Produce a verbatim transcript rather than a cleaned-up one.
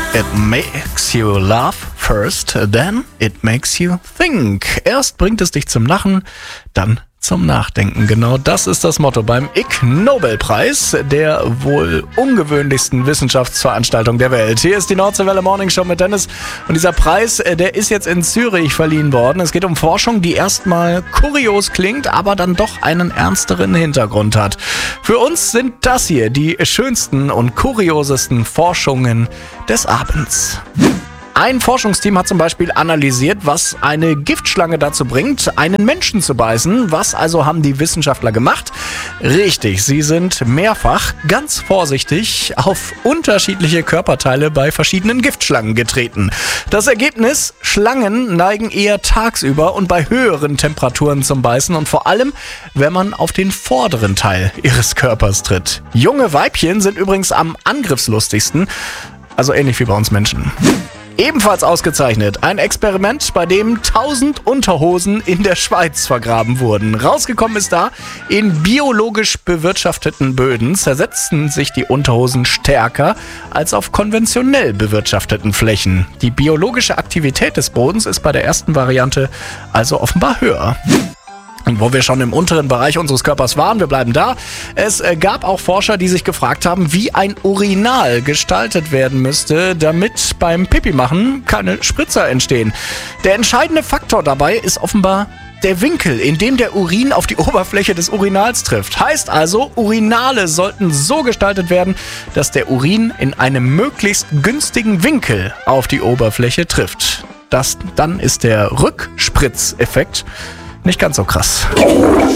It makes you laugh first, then it makes you think. Erst bringt es dich zum Lachen, dann zum Nachdenken. Genau das ist das Motto beim Ig Nobelpreis, der wohl ungewöhnlichsten Wissenschaftsveranstaltung der Welt. Hier ist die Nordseewelle Morning Show mit Dennis und dieser Preis, der ist jetzt in Zürich verliehen worden. Es geht um Forschung, die erstmal kurios klingt, aber dann doch einen ernsteren Hintergrund hat. Für uns sind das hier die schönsten und kuriosesten Forschungen des Abends. Ein Forschungsteam hat zum Beispiel analysiert, was eine Giftschlange dazu bringt, einen Menschen zu beißen. Was also haben die Wissenschaftler gemacht? Richtig, sie sind mehrfach ganz vorsichtig auf unterschiedliche Körperteile bei verschiedenen Giftschlangen getreten. Das Ergebnis? Schlangen neigen eher tagsüber und bei höheren Temperaturen zum Beißen und vor allem, wenn man auf den vorderen Teil ihres Körpers tritt. Junge Weibchen sind übrigens am angriffslustigsten, also ähnlich wie bei uns Menschen. Ebenfalls ausgezeichnet ein Experiment, bei dem tausend Unterhosen in der Schweiz vergraben wurden. Rausgekommen ist da, in biologisch bewirtschafteten Böden zersetzten sich die Unterhosen stärker als auf konventionell bewirtschafteten Flächen. Die biologische Aktivität des Bodens ist bei der ersten Variante also offenbar höher. Und wo wir schon im unteren Bereich unseres Körpers waren, wir bleiben da. Es gab auch Forscher, die sich gefragt haben, wie ein Urinal gestaltet werden müsste, damit beim Pipi-Machen keine Spritzer entstehen. Der entscheidende Faktor dabei ist offenbar der Winkel, in dem der Urin auf die Oberfläche des Urinals trifft. Heißt also, Urinale sollten so gestaltet werden, dass der Urin in einem möglichst günstigen Winkel auf die Oberfläche trifft. Das, dann ist der Rückspritzeffekt nicht ganz so krass.